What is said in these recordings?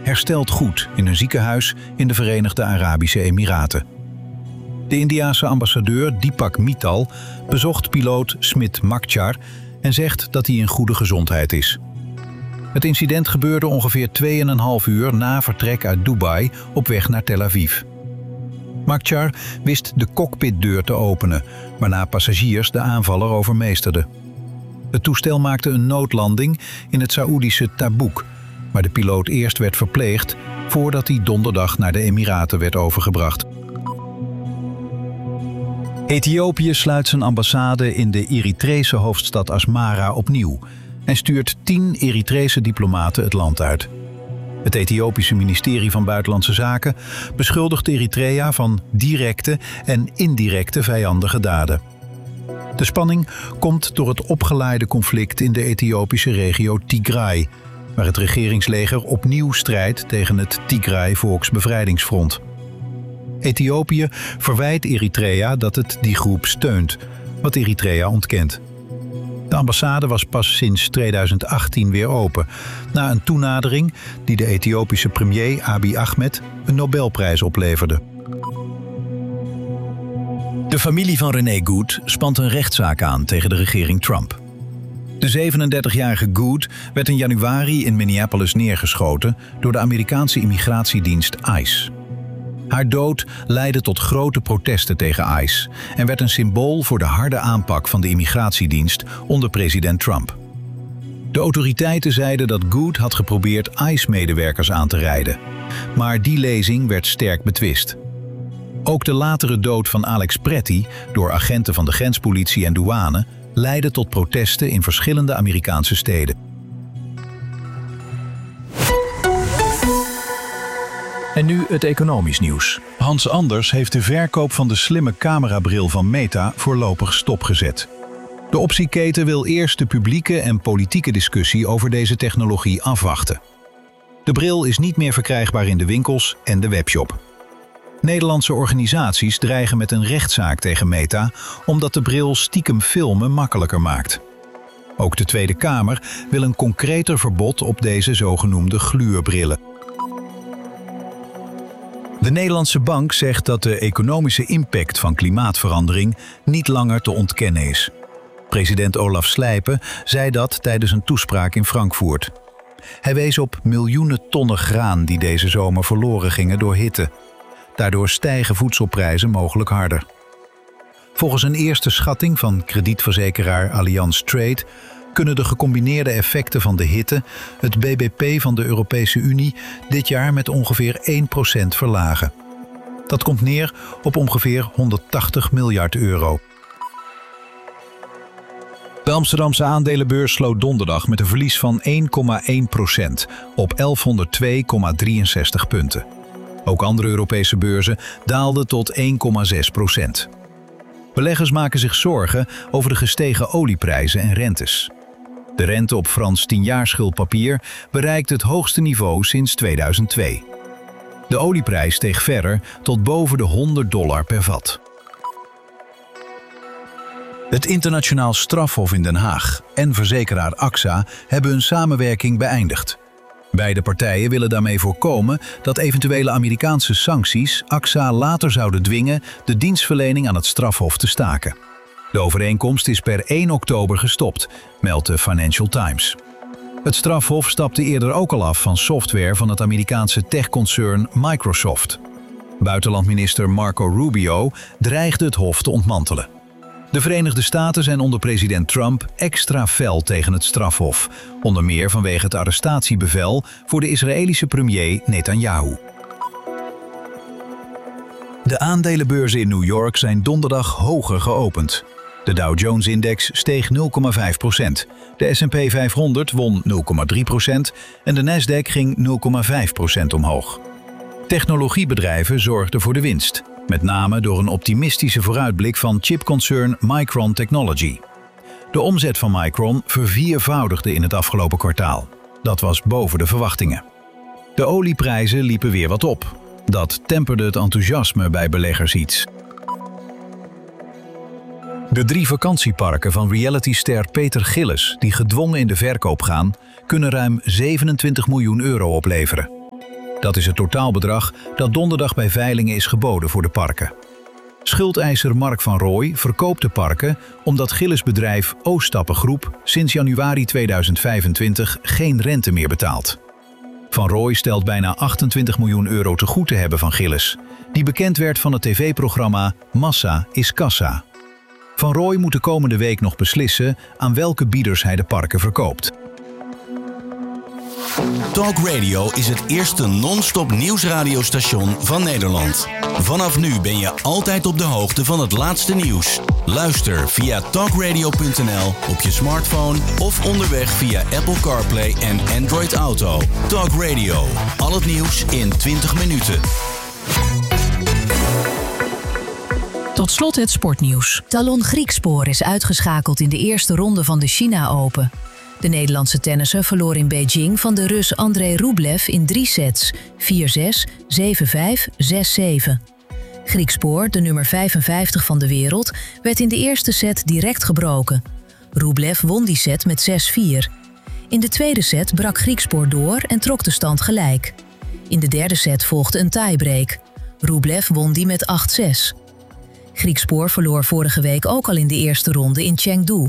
herstelt goed in een ziekenhuis in de Verenigde Arabische Emiraten. De Indiase ambassadeur Deepak Mittal bezocht piloot Smit Makhtar en zegt dat hij in goede gezondheid is. Het incident gebeurde ongeveer 2,5 uur na vertrek uit Dubai op weg naar Tel Aviv. Makhtar wist de cockpitdeur te openen, waarna passagiers de aanvaller overmeesterden. Het toestel maakte een noodlanding in het Saoedische Tabuk, waar de piloot eerst werd verpleegd voordat hij donderdag naar de Emiraten werd overgebracht. Ethiopië sluit zijn ambassade in de Eritrese hoofdstad Asmara opnieuw en stuurt 10 Eritrese diplomaten het land uit. Het Ethiopische ministerie van Buitenlandse Zaken beschuldigt Eritrea van directe en indirecte vijandige daden. De spanning komt door het opgeleide conflict in de Ethiopische regio Tigray, waar het regeringsleger opnieuw strijdt tegen het Tigray Volksbevrijdingsfront. Ethiopië verwijt Eritrea dat het die groep steunt, wat Eritrea ontkent. De ambassade was pas sinds 2018 weer open, na een toenadering die de Ethiopische premier Abiy Ahmed een Nobelprijs opleverde. De familie van René Good spant een rechtszaak aan tegen de regering Trump. De 37-jarige Good werd in januari in Minneapolis neergeschoten door de Amerikaanse immigratiedienst ICE. Haar dood leidde tot grote protesten tegen ICE en werd een symbool voor de harde aanpak van de immigratiedienst onder president Trump. De autoriteiten zeiden dat Good had geprobeerd ICE-medewerkers aan te rijden, maar die lezing werd sterk betwist. Ook de latere dood van Alex Pretty door agenten van de grenspolitie en douane leidde tot protesten in verschillende Amerikaanse steden. En nu het economisch nieuws. Hans Anders heeft de verkoop van de slimme camerabril van Meta voorlopig stopgezet. De optieketen wil eerst de publieke en politieke discussie over deze technologie afwachten. De bril is niet meer verkrijgbaar in de winkels en de webshop. Nederlandse organisaties dreigen met een rechtszaak tegen Meta omdat de bril stiekem filmen makkelijker maakt. Ook de Tweede Kamer wil een concreter verbod op deze zogenoemde gluurbrillen. De Nederlandse Bank zegt dat de economische impact van klimaatverandering niet langer te ontkennen is. President Olaf Slijpen zei dat tijdens een toespraak in Frankfurt. Hij wees op miljoenen tonnen graan die deze zomer verloren gingen door hitte. Daardoor stijgen voedselprijzen mogelijk harder. Volgens een eerste schatting van kredietverzekeraar Allianz Trade kunnen de gecombineerde effecten van de hitte het BBP van de Europese Unie dit jaar met ongeveer 1% verlagen. Dat komt neer op ongeveer 180 miljard euro. De Amsterdamse aandelenbeurs sloot donderdag met een verlies van 1,1% op 1102,63 punten. Ook andere Europese beurzen daalden tot 1,6%. Beleggers maken zich zorgen over de gestegen olieprijzen en rentes. De rente op Frans 10-jaarschuldpapier bereikt het hoogste niveau sinds 2002. De olieprijs steeg verder tot boven de $100 per vat. Het Internationaal Strafhof in Den Haag en verzekeraar AXA hebben hun samenwerking beëindigd. Beide partijen willen daarmee voorkomen dat eventuele Amerikaanse sancties AXA later zouden dwingen de dienstverlening aan het strafhof te staken. De overeenkomst is per 1 oktober gestopt, meldt de Financial Times. Het strafhof stapte eerder ook al af van software van het Amerikaanse techconcern Microsoft. Buitenlandminister Marco Rubio dreigde het hof te ontmantelen. De Verenigde Staten zijn onder president Trump extra fel tegen het strafhof, onder meer vanwege het arrestatiebevel voor de Israëlische premier Netanyahu. De aandelenbeurzen in New York zijn donderdag hoger geopend. De Dow Jones-index steeg 0,5%, de S&P 500 won 0,3% en de Nasdaq ging 0,5% omhoog. Technologiebedrijven zorgden voor de winst, met name door een optimistische vooruitblik van chipconcern Micron Technology. De omzet van Micron verviervoudigde in het afgelopen kwartaal. Dat was boven de verwachtingen. De olieprijzen liepen weer wat op. Dat temperde het enthousiasme bij beleggers iets. De 3 vakantieparken van realityster Peter Gillis, die gedwongen in de verkoop gaan, kunnen ruim €27 miljoen opleveren. Dat is het totaalbedrag dat donderdag bij veilingen is geboden voor de parken. Schuldeiser Mark van Rooij verkoopt de parken omdat Gillis bedrijf Ooststappen Groep sinds januari 2025 geen rente meer betaalt. Van Rooij stelt bijna 28 miljoen euro te goed te hebben van Gillis, die bekend werd van het tv-programma Massa is Kassa. Van Rooij moet de komende week nog beslissen aan welke bieders hij de parken verkoopt. Talk Radio is het eerste non-stop nieuwsradiostation van Nederland. Vanaf nu ben je altijd op de hoogte van het laatste nieuws. Luister via talkradio.nl op je smartphone of onderweg via Apple CarPlay en Android Auto. Talk Radio, al het nieuws in 20 minuten. Tot slot het sportnieuws. Talon Griekspoor is uitgeschakeld in de eerste ronde van de China Open. De Nederlandse tennisser verloor in Beijing van de Rus Andrei Rublev in 3 sets, 4-6, 7-5, 6-7. Griekspoor, de nummer 55 van de wereld, werd in de eerste set direct gebroken. Rublev won die set met 6-4. In de tweede set brak Griekspoor door en trok de stand gelijk. In de derde set volgde een tiebreak. Rublev won die met 8-6. Griekspoor verloor vorige week ook al in de eerste ronde in Chengdu.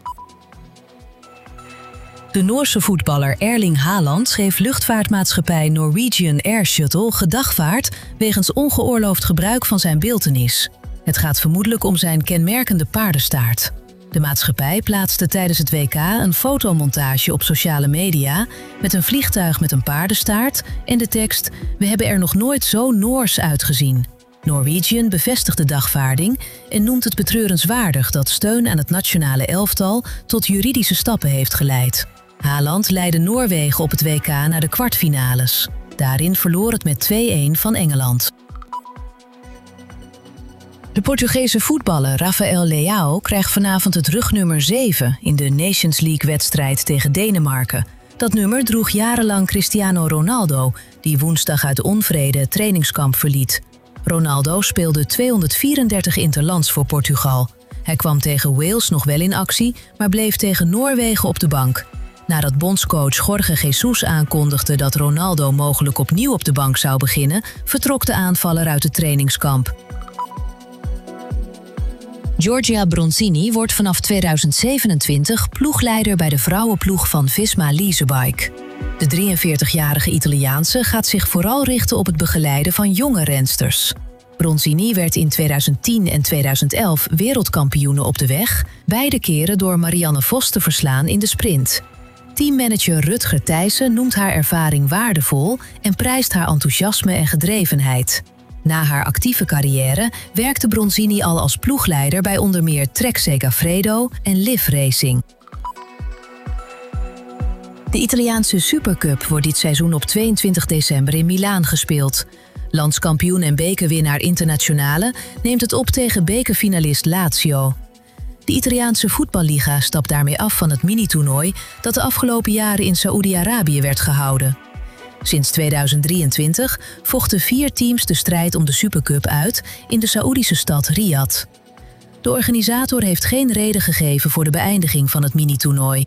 De Noorse voetballer Erling Haaland schreef luchtvaartmaatschappij Norwegian Air Shuttle gedagvaard wegens ongeoorloofd gebruik van zijn beeltenis. Het gaat vermoedelijk om zijn kenmerkende paardenstaart. De maatschappij plaatste tijdens het WK een fotomontage op sociale media met een vliegtuig met een paardenstaart en de tekst "We hebben er nog nooit zo Noors uitgezien". Norwegian bevestigt de dagvaarding en noemt het betreurenswaardig dat steun aan het nationale elftal tot juridische stappen heeft geleid. Haaland leidde Noorwegen op het WK naar de kwartfinales. Daarin verloor het met 2-1 van Engeland. De Portugese voetballer Rafael Leao krijgt vanavond het rugnummer 7 in de Nations League-wedstrijd tegen Denemarken. Dat nummer droeg jarenlang Cristiano Ronaldo, die woensdag uit onvrede het trainingskamp verliet. Ronaldo speelde 234 interlands voor Portugal. Hij kwam tegen Wales nog wel in actie, maar bleef tegen Noorwegen op de bank. Nadat bondscoach Jorge Jesus aankondigde dat Ronaldo mogelijk opnieuw op de bank zou beginnen, vertrok de aanvaller uit het trainingskamp. Giorgia Bronzini wordt vanaf 2027 ploegleider bij de vrouwenploeg van Visma Leasebike. De 43-jarige Italiaanse gaat zich vooral richten op het begeleiden van jonge rensters. Bronzini werd in 2010 en 2011 wereldkampioene op de weg, beide keren door Marianne Vos te verslaan in de sprint. Teammanager Rutger Thijssen noemt haar ervaring waardevol en prijst haar enthousiasme en gedrevenheid. Na haar actieve carrière werkte Bronzini al als ploegleider bij onder meer Trek Segafredo en Liv Racing. De Italiaanse Supercup wordt dit seizoen op 22 december in Milaan gespeeld. Landskampioen en bekerwinnaar Internazionale neemt het op tegen bekerfinalist Lazio. De Italiaanse voetballiga stapt daarmee af van het mini-toernooi dat de afgelopen jaren in Saoedi-Arabië werd gehouden. Sinds 2023 vochten 4 teams de strijd om de Supercup uit in de Saoedische stad Riyadh. De organisator heeft geen reden gegeven voor de beëindiging van het mini-toernooi.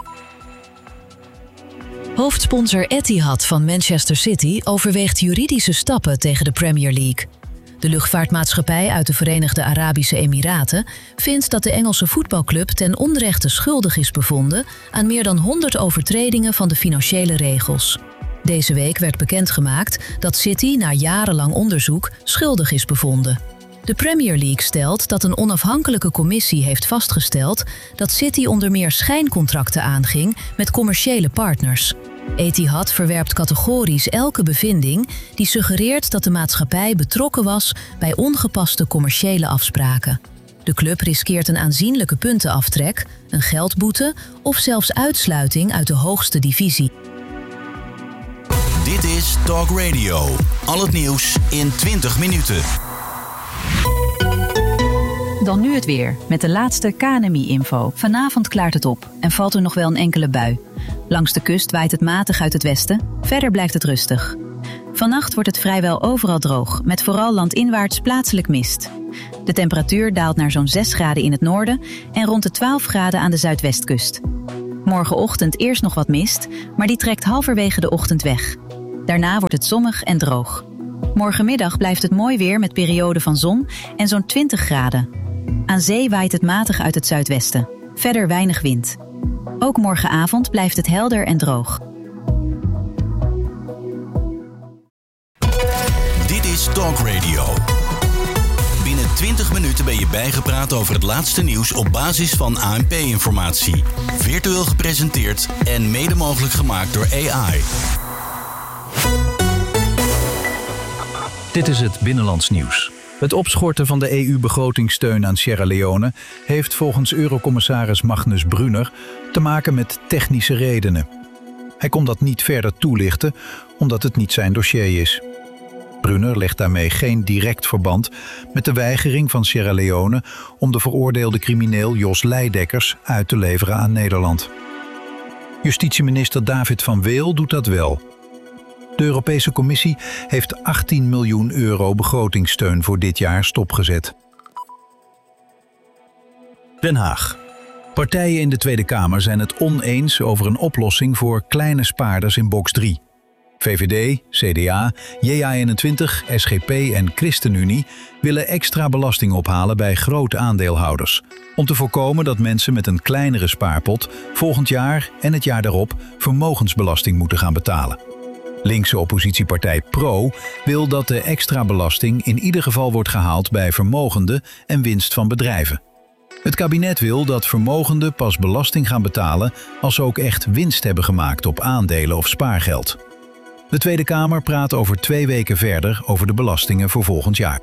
Hoofdsponsor Etihad van Manchester City overweegt juridische stappen tegen de Premier League. De luchtvaartmaatschappij uit de Verenigde Arabische Emiraten vindt dat de Engelse voetbalclub ten onrechte schuldig is bevonden aan meer dan 100 overtredingen van de financiële regels. Deze week werd bekendgemaakt dat City na jarenlang onderzoek schuldig is bevonden. De Premier League stelt dat een onafhankelijke commissie heeft vastgesteld dat City onder meer schijncontracten aanging met commerciële partners. Etihad verwerpt categorisch elke bevinding die suggereert dat de maatschappij betrokken was bij ongepaste commerciële afspraken. De club riskeert een aanzienlijke puntenaftrek, een geldboete of zelfs uitsluiting uit de hoogste divisie. Dit is Talk Radio. Al het nieuws in 20 minuten. Dan nu het weer, met de laatste KNMI-info. Vanavond klaart het op en valt er nog wel een enkele bui. Langs de kust waait het matig uit het westen, verder blijft het rustig. Vannacht wordt het vrijwel overal droog, met vooral landinwaarts plaatselijk mist. De temperatuur daalt naar zo'n 6 graden in het noorden en rond de 12 graden aan de zuidwestkust. Morgenochtend eerst nog wat mist, maar die trekt halverwege de ochtend weg. Daarna wordt het zonnig en droog. Morgenmiddag blijft het mooi weer met perioden van zon en zo'n 20 graden. Aan zee waait het matig uit het zuidwesten. Verder weinig wind. Ook morgenavond blijft het helder en droog. Dit is Talk Radio. Binnen 20 minuten ben je bijgepraat over het laatste nieuws op basis van ANP-informatie. Virtueel gepresenteerd en mede mogelijk gemaakt door AI. Dit is het Binnenlands Nieuws. Het opschorten van de EU-begrotingssteun aan Sierra Leone heeft volgens Eurocommissaris Magnus Brunner te maken met technische redenen. Hij kon dat niet verder toelichten, omdat het niet zijn dossier is. Brunner legt daarmee geen direct verband met de weigering van Sierra Leone om de veroordeelde crimineel Jos Leidekkers uit te leveren aan Nederland. Justitieminister David van Weel doet dat wel. De Europese Commissie heeft 18 miljoen euro begrotingssteun voor dit jaar stopgezet. Den Haag. Partijen in de Tweede Kamer zijn het oneens over een oplossing voor kleine spaarders in box 3. VVD, CDA, JA21, SGP en ChristenUnie willen extra belasting ophalen bij grote aandeelhouders, om te voorkomen dat mensen met een kleinere spaarpot volgend jaar en het jaar daarop vermogensbelasting moeten gaan betalen. Linkse oppositiepartij PRO wil dat de extra belasting in ieder geval wordt gehaald bij vermogenden en winst van bedrijven. Het kabinet wil dat vermogenden pas belasting gaan betalen als ze ook echt winst hebben gemaakt op aandelen of spaargeld. De Tweede Kamer praat over 2 weken verder over de belastingen voor volgend jaar.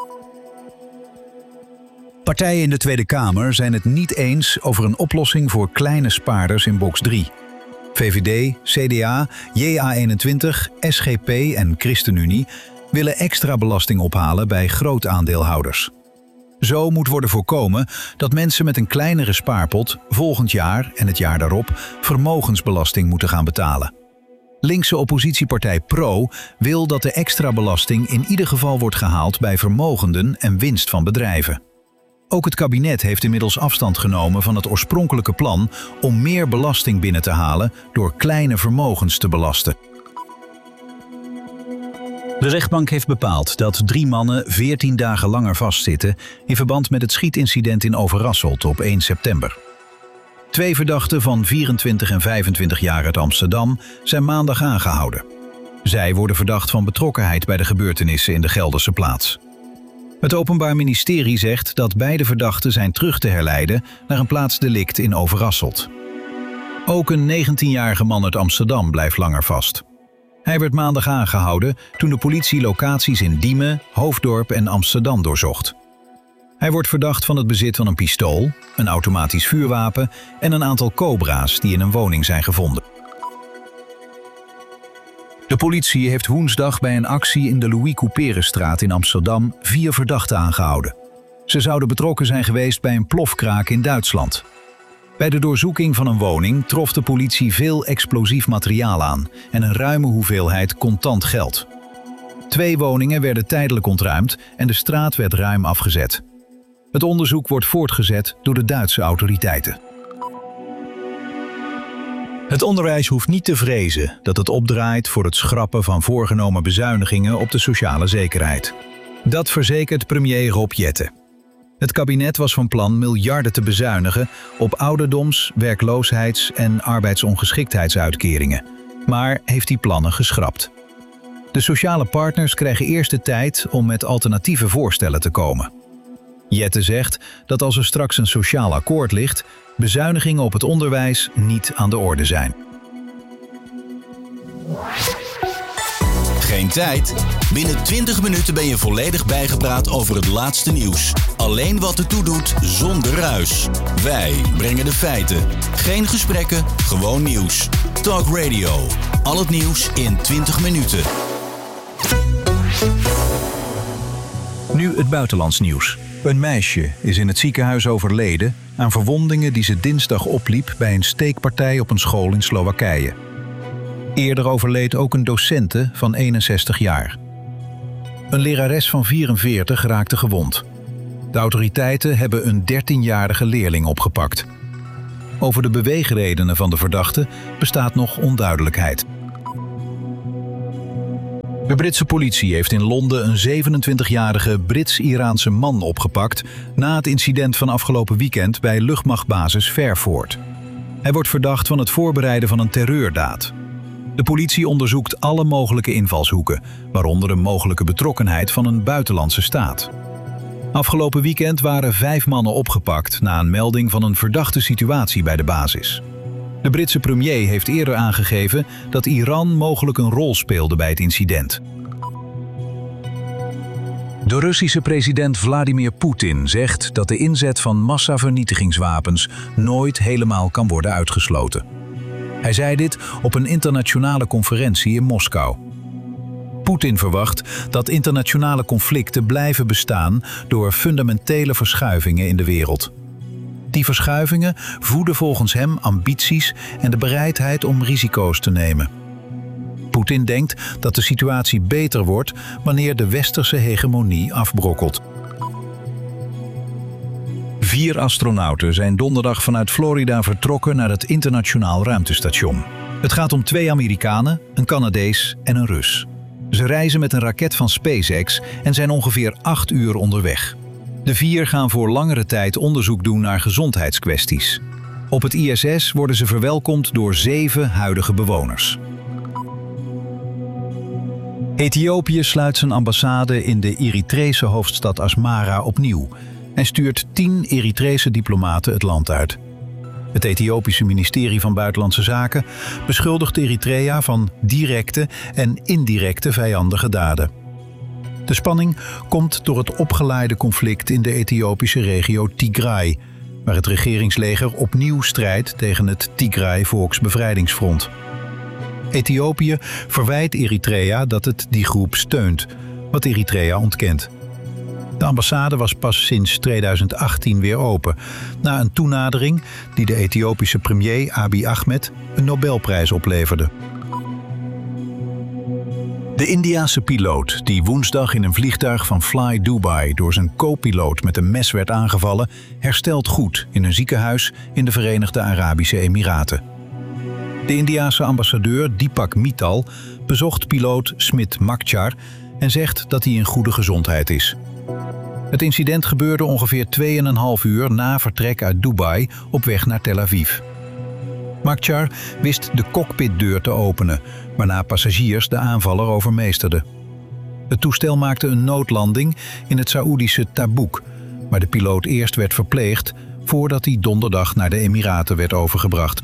Partijen in de Tweede Kamer zijn het niet eens over een oplossing voor kleine spaarders in box 3. VVD, CDA, JA21, SGP en ChristenUnie willen extra belasting ophalen bij grootaandeelhouders. Zo moet worden voorkomen dat mensen met een kleinere spaarpot volgend jaar en het jaar daarop vermogensbelasting moeten gaan betalen. Linkse oppositiepartij PRO wil dat de extra belasting in ieder geval wordt gehaald bij vermogenden en winst van bedrijven. Ook het kabinet heeft inmiddels afstand genomen van het oorspronkelijke plan om meer belasting binnen te halen door kleine vermogens te belasten. De rechtbank heeft bepaald dat 3 mannen 14 dagen langer vastzitten in verband met het schietincident in Overasselt op 1 september. 2 verdachten van 24 en 25 jaar uit Amsterdam zijn maandag aangehouden. Zij worden verdacht van betrokkenheid bij de gebeurtenissen in de Gelderse plaats. Het Openbaar Ministerie zegt dat beide verdachten zijn terug te herleiden naar een plaatsdelict in Overasselt. Ook een 19-jarige man uit Amsterdam blijft langer vast. Hij werd maandag aangehouden toen de politie locaties in Diemen, Hoofddorp en Amsterdam doorzocht. Hij wordt verdacht van het bezit van een pistool, een automatisch vuurwapen en een aantal cobra's die in een woning zijn gevonden. De politie heeft woensdag bij een actie in de Louis Couperenstraat in Amsterdam 4 verdachten aangehouden. Ze zouden betrokken zijn geweest bij een plofkraak in Duitsland. Bij de doorzoeking van een woning trof de politie veel explosief materiaal aan en een ruime hoeveelheid contant geld. 2 woningen werden tijdelijk ontruimd en de straat werd ruim afgezet. Het onderzoek wordt voortgezet door de Duitse autoriteiten. Het onderwijs hoeft niet te vrezen dat het opdraait voor het schrappen van voorgenomen bezuinigingen op de sociale zekerheid. Dat verzekert premier Rob Jetten. Het kabinet was van plan miljarden te bezuinigen op ouderdoms-, werkloosheids- en arbeidsongeschiktheidsuitkeringen, maar heeft die plannen geschrapt. De sociale partners krijgen eerst de tijd om met alternatieve voorstellen te komen. Jetten zegt dat als er straks een sociaal akkoord ligt, bezuinigingen op het onderwijs niet aan de orde zijn. Geen tijd? Binnen 20 minuten ben je volledig bijgepraat over het laatste nieuws. Alleen wat ertoe doet, zonder ruis. Wij brengen de feiten. Geen gesprekken, gewoon nieuws. Talk Radio. Al het nieuws in 20 minuten. Nu het buitenlands nieuws. Een meisje is in het ziekenhuis overleden aan verwondingen die ze dinsdag opliep bij een steekpartij op een school in Slowakije. Eerder overleed ook een docente van 61 jaar. Een lerares van 44 raakte gewond. De autoriteiten hebben een 13-jarige leerling opgepakt. Over de beweegredenen van de verdachte bestaat nog onduidelijkheid. De Britse politie heeft in Londen een 27-jarige Brits-Iraanse man opgepakt na het incident van afgelopen weekend bij luchtmachtbasis Fairford. Hij wordt verdacht van het voorbereiden van een terreurdaad. De politie onderzoekt alle mogelijke invalshoeken, waaronder een mogelijke betrokkenheid van een buitenlandse staat. Afgelopen weekend waren 5 mannen opgepakt na een melding van een verdachte situatie bij de basis. De Britse premier heeft eerder aangegeven dat Iran mogelijk een rol speelde bij het incident. De Russische president Vladimir Poetin zegt dat de inzet van massavernietigingswapens nooit helemaal kan worden uitgesloten. Hij zei dit op een internationale conferentie in Moskou. Poetin verwacht dat internationale conflicten blijven bestaan door fundamentele verschuivingen in de wereld. Die verschuivingen voeden volgens hem ambities en de bereidheid om risico's te nemen. Poetin denkt dat de situatie beter wordt wanneer de westerse hegemonie afbrokkelt. 4 astronauten zijn donderdag vanuit Florida vertrokken naar het internationaal ruimtestation. Het gaat om 2 Amerikanen, een Canadees en een Rus. Ze reizen met een raket van SpaceX en zijn ongeveer 8 uur onderweg. De 4 gaan voor langere tijd onderzoek doen naar gezondheidskwesties. Op het ISS worden ze verwelkomd door 7 huidige bewoners. Ethiopië sluit zijn ambassade in de Eritrese hoofdstad Asmara opnieuw en stuurt 10 Eritrese diplomaten het land uit. Het Ethiopische ministerie van Buitenlandse Zaken beschuldigt Eritrea van directe en indirecte vijandige daden. De spanning komt door het opgeleide conflict in de Ethiopische regio Tigray, waar het regeringsleger opnieuw strijdt tegen het Tigray Volksbevrijdingsfront. Ethiopië verwijt Eritrea dat het die groep steunt, wat Eritrea ontkent. De ambassade was pas sinds 2018 weer open, na een toenadering die de Ethiopische premier Abiy Ahmed een Nobelprijs opleverde. De Indiase piloot die woensdag in een vliegtuig van Fly Dubai door zijn co-piloot met een mes werd aangevallen, herstelt goed in een ziekenhuis in de Verenigde Arabische Emiraten. De Indiase ambassadeur Deepak Mittal bezocht piloot Smit Makchar en zegt dat hij in goede gezondheid is. Het incident gebeurde ongeveer 2,5 uur na vertrek uit Dubai op weg naar Tel Aviv. Makchar wist de cockpitdeur te openen, waarna passagiers de aanvaller overmeesterden. Het toestel maakte een noodlanding in het Saoedische Tabuk, waar de piloot eerst werd verpleegd voordat hij donderdag naar de Emiraten werd overgebracht.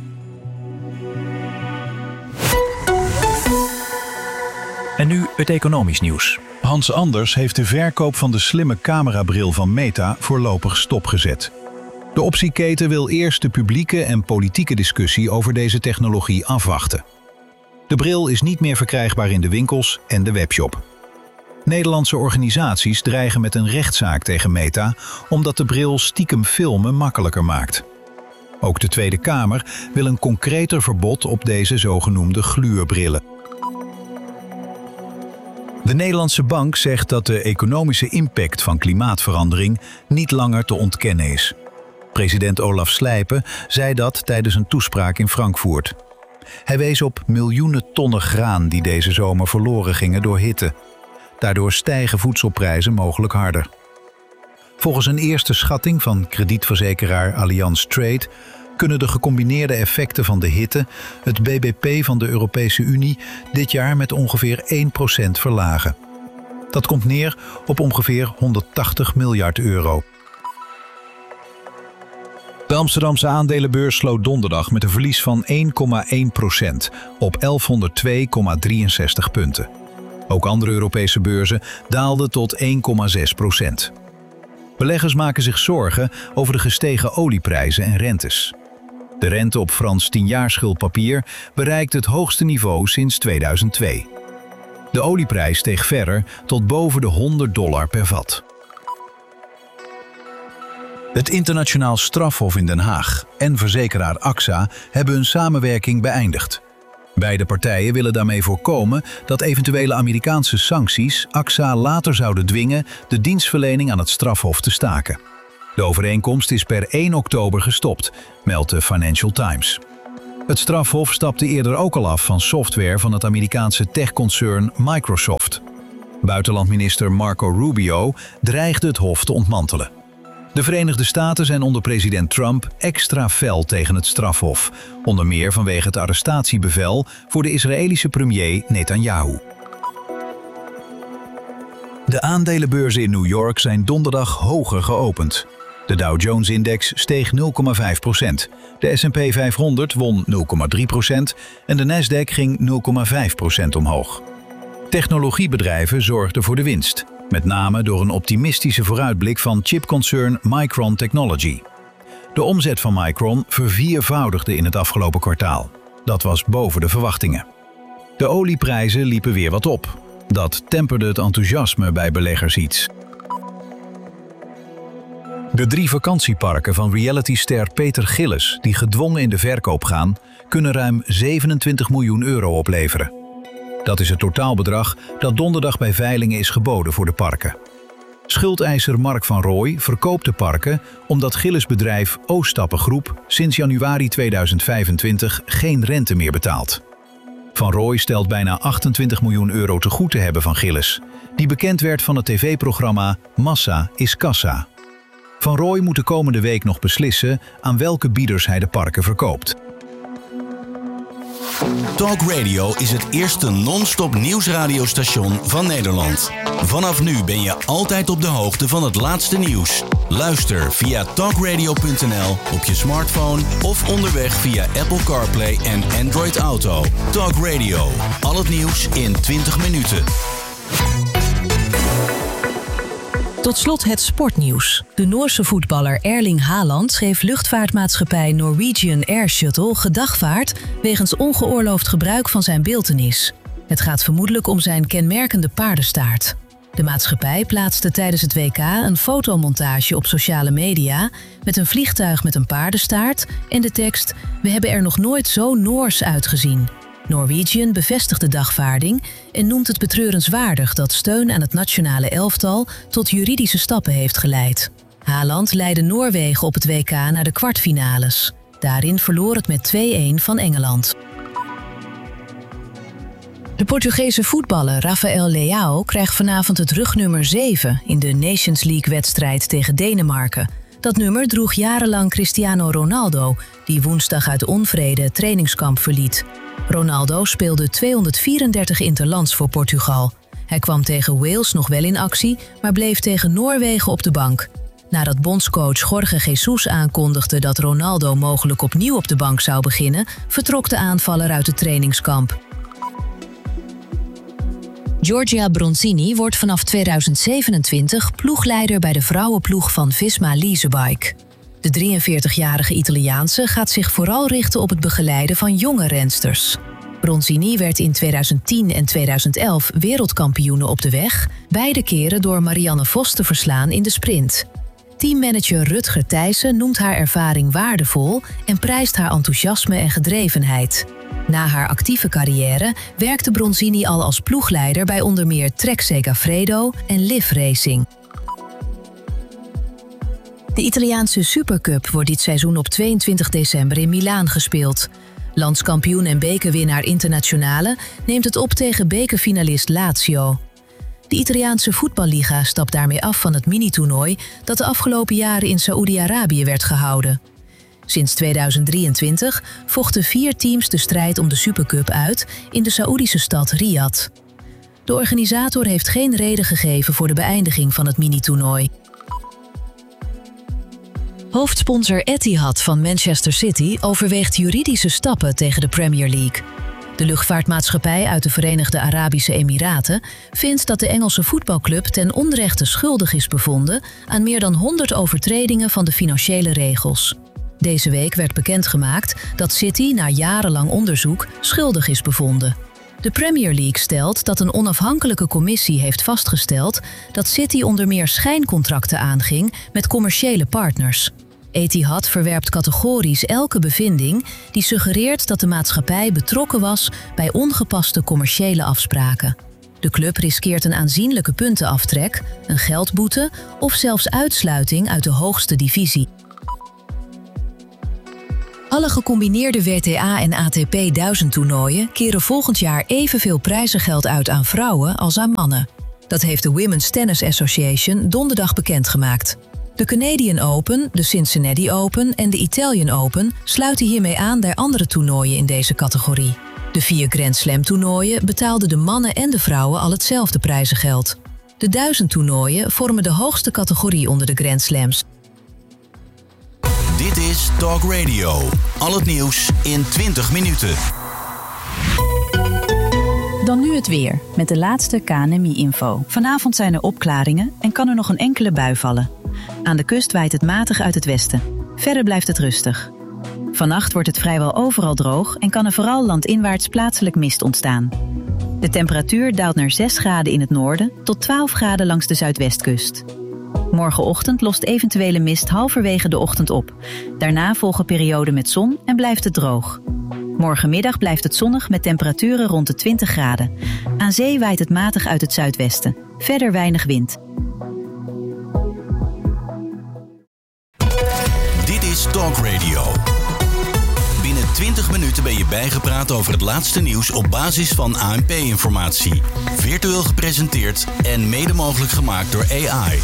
En nu het economisch nieuws. Hans Anders heeft de verkoop van de slimme camerabril van Meta voorlopig stopgezet. De optieketen wil eerst de publieke en politieke discussie over deze technologie afwachten. De bril is niet meer verkrijgbaar in de winkels en de webshop. Nederlandse organisaties dreigen met een rechtszaak tegen Meta omdat de bril stiekem filmen makkelijker maakt. Ook de Tweede Kamer wil een concreter verbod op deze zogenoemde gluurbrillen. De Nederlandse Bank zegt dat de economische impact van klimaatverandering niet langer te ontkennen is. President Olaf Slijpen zei dat tijdens een toespraak in Frankfurt. Hij wees op miljoenen tonnen graan die deze zomer verloren gingen door hitte. Daardoor stijgen voedselprijzen mogelijk harder. Volgens een eerste schatting van kredietverzekeraar Allianz Trade kunnen de gecombineerde effecten van de hitte het BBP van de Europese Unie dit jaar met ongeveer 1% verlagen. Dat komt neer op ongeveer 180 miljard euro. De Amsterdamse aandelenbeurs sloot donderdag met een verlies van 1,1% op 1102,63 punten. Ook andere Europese beurzen daalden tot 1,6%. Beleggers maken zich zorgen over de gestegen olieprijzen en rentes. De rente op Frans 10-jaarschuldpapier bereikt het hoogste niveau sinds 2002. De olieprijs steeg verder tot boven de $100 per vat. Het Internationaal Strafhof in Den Haag en verzekeraar AXA hebben hun samenwerking beëindigd. Beide partijen willen daarmee voorkomen dat eventuele Amerikaanse sancties AXA later zouden dwingen de dienstverlening aan het strafhof te staken. De overeenkomst is per 1 oktober gestopt, meldt de Financial Times. Het strafhof stapte eerder ook al af van software van het Amerikaanse techconcern Microsoft. Buitenlandminister Marco Rubio dreigde het hof te ontmantelen. De Verenigde Staten zijn onder president Trump extra fel tegen het strafhof, onder meer vanwege het arrestatiebevel voor de Israëlische premier Netanyahu. De aandelenbeurzen in New York zijn donderdag hoger geopend. De Dow Jones-index steeg 0,5%. De S&P 500 won 0,3% en de Nasdaq ging 0,5% omhoog. Technologiebedrijven zorgden voor de winst, met name door een optimistische vooruitblik van chipconcern Micron Technology. De omzet van Micron verviervoudigde in het afgelopen kwartaal. Dat was boven de verwachtingen. De olieprijzen liepen weer wat op. Dat temperde het enthousiasme bij beleggers iets. De 3 vakantieparken van realityster Peter Gillis, die gedwongen in de verkoop gaan, kunnen ruim 27 miljoen euro opleveren. Dat is het totaalbedrag dat donderdag bij veilingen is geboden voor de parken. Schuldeiser Mark van Rooij verkoopt de parken omdat Gillis bedrijf Ooststappen Groep sinds januari 2025 geen rente meer betaalt. Van Rooij stelt bijna 28 miljoen euro te goed te hebben van Gillis, die bekend werd van het tv-programma Massa is Kassa. Van Rooij moet de komende week nog beslissen aan welke bieders hij de parken verkoopt. Talk Radio is het eerste non-stop nieuwsradiostation van Nederland. Vanaf nu ben je altijd op de hoogte van het laatste nieuws. Luister via talkradio.nl op je smartphone of onderweg via Apple CarPlay en Android Auto. Talk Radio, al het nieuws in 20 minuten. Tot slot het sportnieuws. De Noorse voetballer Erling Haaland schreef luchtvaartmaatschappij Norwegian Air Shuttle gedagvaard wegens ongeoorloofd gebruik van zijn beeltenis. Het gaat vermoedelijk om zijn kenmerkende paardenstaart. De maatschappij plaatste tijdens het WK een fotomontage op sociale media met een vliegtuig met een paardenstaart en de tekst "We hebben er nog nooit zo Noors uitgezien". Norwegian bevestigt de dagvaarding en noemt het betreurenswaardig dat steun aan het nationale elftal tot juridische stappen heeft geleid. Haaland leidde Noorwegen op het WK naar de kwartfinales. Daarin verloor het met 2-1 van Engeland. De Portugese voetballer Rafael Leao krijgt vanavond het rugnummer 7 in de Nations League-wedstrijd tegen Denemarken. Dat nummer droeg jarenlang Cristiano Ronaldo, die woensdag uit onvrede het trainingskamp verliet. Ronaldo speelde 234 interlands voor Portugal. Hij kwam tegen Wales nog wel in actie, maar bleef tegen Noorwegen op de bank. Nadat bondscoach Jorge Jesus aankondigde dat Ronaldo mogelijk opnieuw op de bank zou beginnen, vertrok de aanvaller uit het trainingskamp. Giorgia Bronzini wordt vanaf 2027 ploegleider bij de vrouwenploeg van Visma Leasebike. De 43-jarige Italiaanse gaat zich vooral richten op het begeleiden van jonge rensters. Bronzini werd in 2010 en 2011 wereldkampioene op de weg, beide keren door Marianne Vos te verslaan in de sprint. Teammanager Rutger Thijssen noemt haar ervaring waardevol en prijst haar enthousiasme en gedrevenheid. Na haar actieve carrière werkte Bronzini al als ploegleider bij onder meer Trek Segafredo en Liv Racing. De Italiaanse Supercup wordt dit seizoen op 22 december in Milaan gespeeld. Landskampioen en bekerwinnaar Internazionale neemt het op tegen bekerfinalist Lazio. De Italiaanse voetballiga stapt daarmee af van het mini-toernooi dat de afgelopen jaren in Saoedi-Arabië werd gehouden. Sinds 2023 vochten 4 teams de strijd om de Supercup uit in de Saoedische stad Riyadh. De organisator heeft geen reden gegeven voor de beëindiging van het mini-toernooi. Hoofdsponsor Etihad van Manchester City overweegt juridische stappen tegen de Premier League. De luchtvaartmaatschappij uit de Verenigde Arabische Emiraten vindt dat de Engelse voetbalclub ten onrechte schuldig is bevonden aan meer dan 100 overtredingen van de financiële regels. Deze week werd bekendgemaakt dat City na jarenlang onderzoek schuldig is bevonden. De Premier League stelt dat een onafhankelijke commissie heeft vastgesteld dat City onder meer schijncontracten aanging met commerciële partners. Etihad verwerpt categorisch elke bevinding die suggereert dat de maatschappij betrokken was bij ongepaste commerciële afspraken. De club riskeert een aanzienlijke puntenaftrek, een geldboete of zelfs uitsluiting uit de hoogste divisie. Alle gecombineerde WTA en ATP 1000 toernooien keren volgend jaar evenveel prijzengeld uit aan vrouwen als aan mannen. Dat heeft de Women's Tennis Association donderdag bekendgemaakt. De Canadian Open, de Cincinnati Open en de Italian Open sluiten hiermee aan bij andere toernooien in deze categorie. De 4 Grand Slam toernooien betaalden de mannen en de vrouwen al hetzelfde prijzengeld. De 1000 toernooien vormen de hoogste categorie onder de Grand Slams. Dit is Talk Radio. Al het nieuws in 20 minuten. Dan nu het weer, met de laatste KNMI-info. Vanavond zijn er opklaringen en kan er nog een enkele bui vallen. Aan de kust waait het matig uit het westen. Verder blijft het rustig. Vannacht wordt het vrijwel overal droog en kan er vooral landinwaarts plaatselijk mist ontstaan. De temperatuur daalt naar 6 graden in het noorden tot 12 graden langs de zuidwestkust. Morgenochtend lost eventuele mist halverwege de ochtend op. Daarna volgen perioden met zon en blijft het droog. Morgenmiddag blijft het zonnig met temperaturen rond de 20 graden. Aan zee waait het matig uit het zuidwesten. Verder weinig wind. Dit is Talk Radio. Binnen 20 minuten ben je bijgepraat over het laatste nieuws op basis van ANP-informatie. Virtueel gepresenteerd en mede mogelijk gemaakt door AI.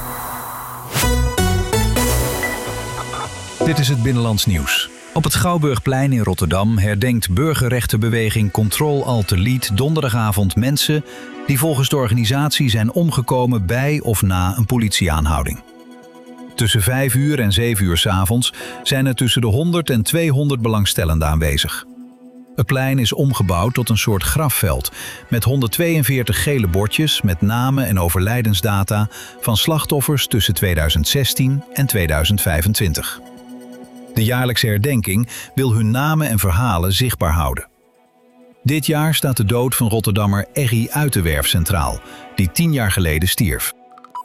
Dit is het Binnenlands Nieuws. Op het Schouwburgplein in Rotterdam herdenkt burgerrechtenbeweging Control-Alt-Delete donderdagavond mensen die volgens de organisatie zijn omgekomen bij of na een politieaanhouding. Tussen 5 uur en 7 uur 's avonds zijn er tussen de 100 en 200 belangstellenden aanwezig. Het plein is omgebouwd tot een soort grafveld met 142 gele bordjes met namen en overlijdensdata van slachtoffers tussen 2016 en 2025. De jaarlijkse herdenking wil hun namen en verhalen zichtbaar houden. Dit jaar staat de dood van Rotterdammer Eggy Uiterwerf centraal, die 10 jaar geleden stierf.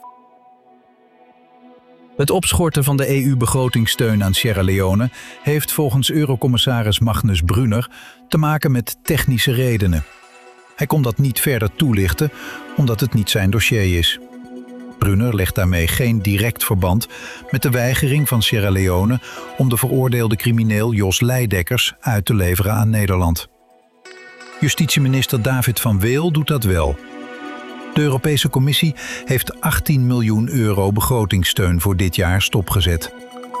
Het opschorten van de EU-begrotingssteun aan Sierra Leone heeft volgens Eurocommissaris Magnus Brunner te maken met technische redenen. Hij kon dat niet verder toelichten, omdat het niet zijn dossier is. Brunner legt daarmee geen direct verband met de weigering van Sierra Leone om de veroordeelde crimineel Jos Leidekkers uit te leveren aan Nederland. Justitieminister David van Weel doet dat wel. De Europese Commissie heeft 18 miljoen euro begrotingssteun voor dit jaar stopgezet.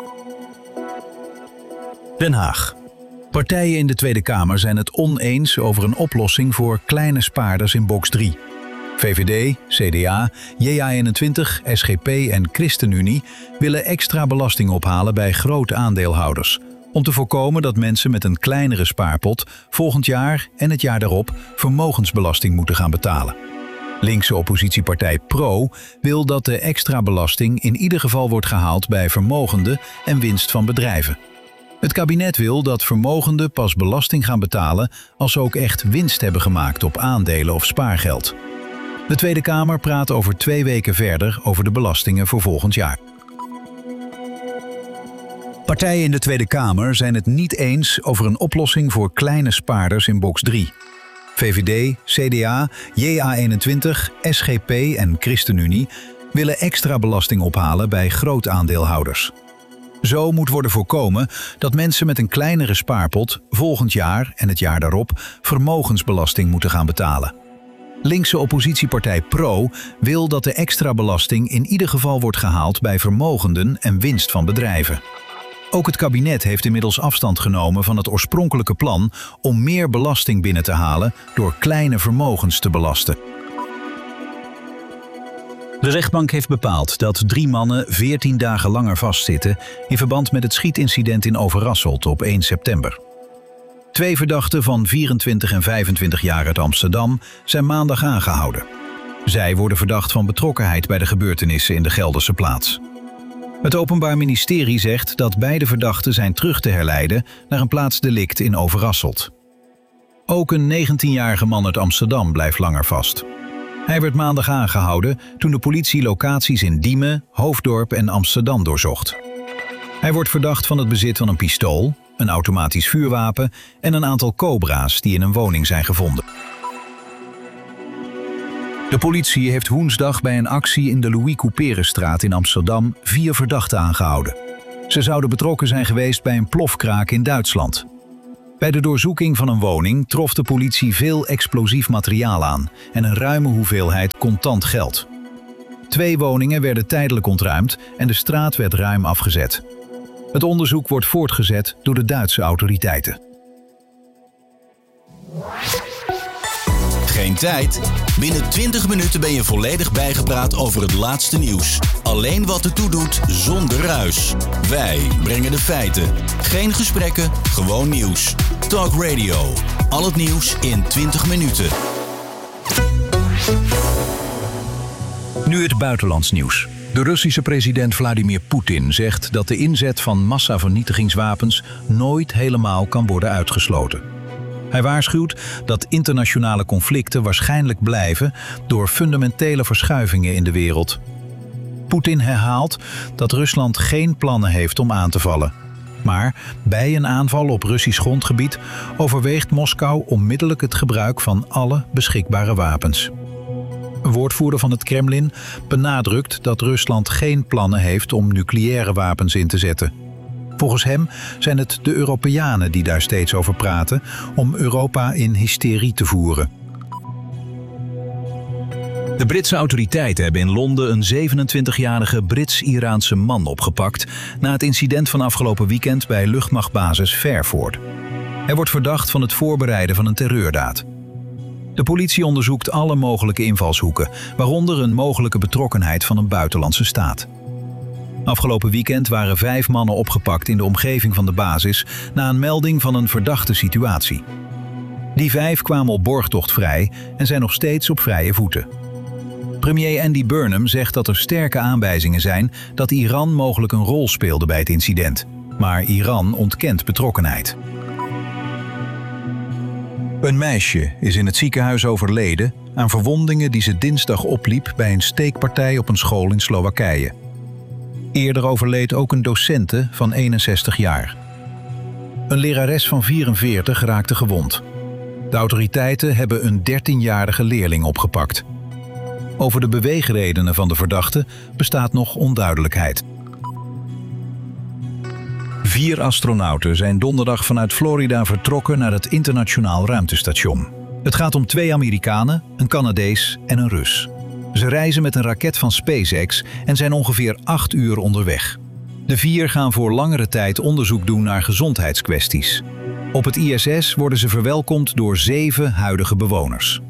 Den Haag. Partijen in de Tweede Kamer zijn het oneens over een oplossing voor kleine spaarders in box 3. VVD, CDA, JA21, SGP en ChristenUnie willen extra belasting ophalen bij grote aandeelhouders, om te voorkomen dat mensen met een kleinere spaarpot volgend jaar en het jaar daarop vermogensbelasting moeten gaan betalen. Linkse oppositiepartij PRO wil dat de extra belasting in ieder geval wordt gehaald bij vermogenden en winst van bedrijven. Het kabinet wil dat vermogenden pas belasting gaan betalen als ze ook echt winst hebben gemaakt op aandelen of spaargeld. De Tweede Kamer praat over 2 weken verder over de belastingen voor volgend jaar. Partijen in de Tweede Kamer zijn het niet eens over een oplossing voor kleine spaarders in box 3. VVD, CDA, JA21, SGP en ChristenUnie willen extra belasting ophalen bij grootaandeelhouders. Zo moet worden voorkomen dat mensen met een kleinere spaarpot volgend jaar en het jaar daarop vermogensbelasting moeten gaan betalen. Linkse oppositiepartij PRO wil dat de extra belasting in ieder geval wordt gehaald bij vermogenden en winst van bedrijven. Ook het kabinet heeft inmiddels afstand genomen van het oorspronkelijke plan om meer belasting binnen te halen door kleine vermogens te belasten. De rechtbank heeft bepaald dat 3 mannen 14 dagen langer vastzitten in verband met het schietincident in Overasselt op 1 september. 2 verdachten van 24 en 25 jaar uit Amsterdam zijn maandag aangehouden. Zij worden verdacht van betrokkenheid bij de gebeurtenissen in de Gelderse plaats. Het Openbaar Ministerie zegt dat beide verdachten zijn terug te herleiden naar een plaatsdelict in Overasselt. Ook een 19-jarige man uit Amsterdam blijft langer vast. Hij werd maandag aangehouden toen de politie locaties in Diemen, Hoofddorp en Amsterdam doorzocht. Hij wordt verdacht van het bezit van een pistool, een automatisch vuurwapen en een aantal cobra's die in een woning zijn gevonden. De politie heeft woensdag bij een actie in de Louis Couperenstraat in Amsterdam 4 verdachten aangehouden. Ze Ze zouden betrokken zijn geweest bij een plofkraak in Duitsland. Bij de doorzoeking van een woning trof de politie veel explosief materiaal aan en een ruime hoeveelheid contant geld. 2 woningen werden tijdelijk ontruimd en de straat werd ruim afgezet. Het onderzoek wordt voortgezet door de Duitse autoriteiten. Geen tijd? Binnen 20 minuten ben je volledig bijgepraat over het laatste nieuws. Alleen wat ertoe doet, zonder ruis. Wij brengen de feiten. Geen gesprekken, gewoon nieuws. Talk Radio. Al het nieuws in 20 minuten. Nu het buitenlands nieuws. De Russische president Vladimir Poetin zegt dat de inzet van massavernietigingswapens nooit helemaal kan worden uitgesloten. Hij waarschuwt dat internationale conflicten waarschijnlijk blijven door fundamentele verschuivingen in de wereld. Poetin herhaalt dat Rusland geen plannen heeft om aan te vallen. Maar bij een aanval op Russisch grondgebied overweegt Moskou onmiddellijk het gebruik van alle beschikbare wapens. Een woordvoerder van het Kremlin benadrukt dat Rusland geen plannen heeft om nucleaire wapens in te zetten. Volgens hem zijn het de Europeanen die daar steeds over praten om Europa in hysterie te voeren. De Britse autoriteiten hebben in Londen een 27-jarige Brits-Iraanse man opgepakt na het incident van afgelopen weekend bij luchtmachtbasis Fairford. Hij wordt verdacht van het voorbereiden van een terreurdaad. De politie onderzoekt alle mogelijke invalshoeken, waaronder een mogelijke betrokkenheid van een buitenlandse staat. Afgelopen weekend waren 5 mannen opgepakt in de omgeving van de basis na een melding van een verdachte situatie. Die 5 kwamen op borgtocht vrij en zijn nog steeds op vrije voeten. Premier Andy Burnham zegt dat er sterke aanwijzingen zijn dat Iran mogelijk een rol speelde bij het incident. Maar Iran ontkent betrokkenheid. Een meisje is in het ziekenhuis overleden aan verwondingen die ze dinsdag opliep bij een steekpartij op een school in Slowakije. Eerder overleed ook een docente van 61 jaar. Een lerares van 44 raakte gewond. De autoriteiten hebben een 13-jarige leerling opgepakt. Over de beweegredenen van de verdachte bestaat nog onduidelijkheid. 4 astronauten zijn donderdag vanuit Florida vertrokken naar het internationaal ruimtestation. Het gaat om 2 Amerikanen, een Canadees en een Rus. Ze reizen met een raket van SpaceX en zijn ongeveer 8 uur onderweg. De 4 gaan voor langere tijd onderzoek doen naar gezondheidskwesties. Op het ISS worden ze verwelkomd door 7 huidige bewoners.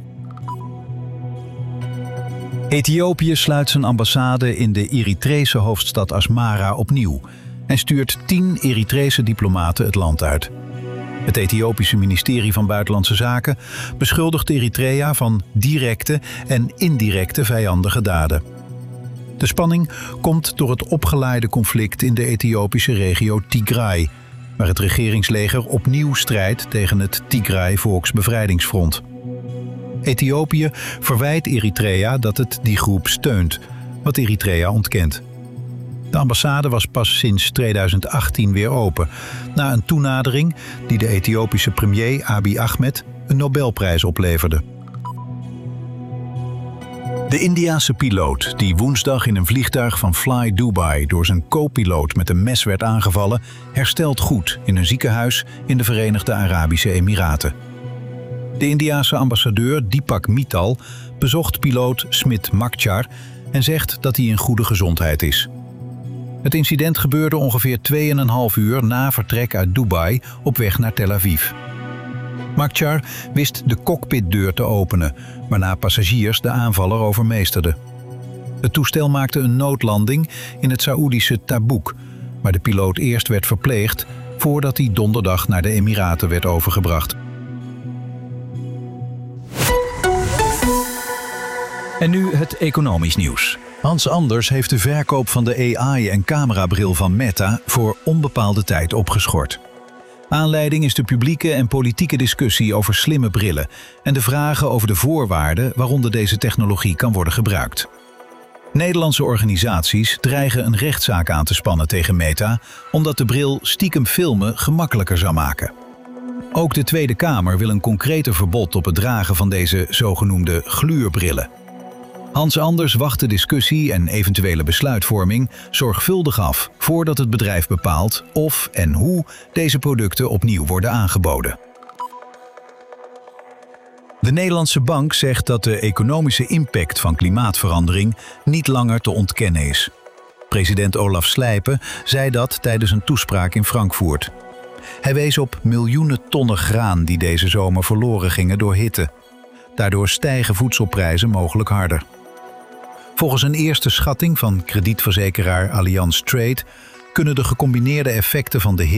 Ethiopië sluit zijn ambassade in de Eritrese hoofdstad Asmara opnieuw en stuurt 10 Eritrese diplomaten het land uit. Het Ethiopische ministerie van Buitenlandse Zaken beschuldigt Eritrea van directe en indirecte vijandige daden. De spanning komt door het opgeleide conflict in de Ethiopische regio Tigray, waar het regeringsleger opnieuw strijdt tegen het Tigray Volksbevrijdingsfront. Ethiopië verwijt Eritrea dat het die groep steunt, wat Eritrea ontkent. De ambassade was pas sinds 2018 weer open, na een toenadering die de Ethiopische premier Abiy Ahmed een Nobelprijs opleverde. De Indiase piloot die woensdag in een vliegtuig van Fly Dubai door zijn co-piloot met een mes werd aangevallen, herstelt goed in een ziekenhuis in de Verenigde Arabische Emiraten. De Indiase ambassadeur Deepak Mittal bezocht piloot Smit Makchar en zegt dat hij in goede gezondheid is. Het incident gebeurde ongeveer 2,5 uur na vertrek uit Dubai op weg naar Tel Aviv. Makchar wist de cockpitdeur te openen, waarna passagiers de aanvaller overmeesterden. Het toestel maakte een noodlanding in het Saoedische Tabuk, waar de piloot eerst werd verpleegd voordat hij donderdag naar de Emiraten werd overgebracht. En nu het economisch nieuws. Hans Anders heeft de verkoop van de AI- en camerabril van Meta voor onbepaalde tijd opgeschort. Aanleiding is de publieke en politieke discussie over slimme brillen en de vragen over de voorwaarden waaronder deze technologie kan worden gebruikt. Nederlandse organisaties dreigen een rechtszaak aan te spannen tegen Meta, omdat de bril stiekem filmen gemakkelijker zou maken. Ook de Tweede Kamer wil een concreter verbod op het dragen van deze zogenoemde gluurbrillen. Hans Anders wacht de discussie en eventuele besluitvorming zorgvuldig af voordat het bedrijf bepaalt of en hoe deze producten opnieuw worden aangeboden. De Nederlandse Bank zegt dat de economische impact van klimaatverandering niet langer te ontkennen is. President Olaf Slijpen zei dat tijdens een toespraak in Frankfurt. Hij wees op miljoenen tonnen graan die deze zomer verloren gingen door hitte. Daardoor stijgen voedselprijzen mogelijk harder. Volgens een eerste schatting van kredietverzekeraar Allianz Trade kunnen de gecombineerde effecten van de hitte